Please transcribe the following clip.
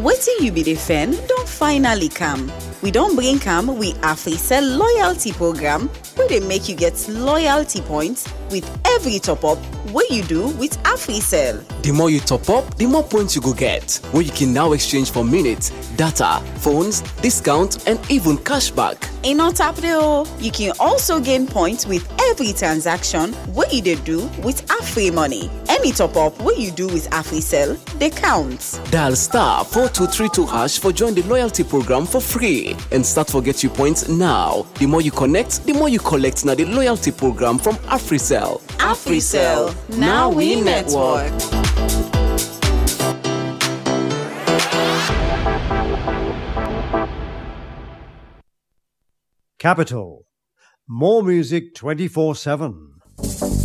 Wetin you be dey fan don finally come. We don bring come we AfriCell loyalty program wey dey make you get loyalty points with every top up wey you do with AfriCell. The more you top up, the more points you go get, where you can now exchange for minutes, data, phones, discount, and even cashback. E no tap there o. You can also gain points with every transaction wey you dey do with AfriMoney. Any top up wey you do with AfriCell, dey count. Dial *4232# for join the loyalty program for free and start for get you points now. The more you connect, the more you collect na the loyalty program from AfriCell. AfriCell, now we network. Capital. More music 24/7.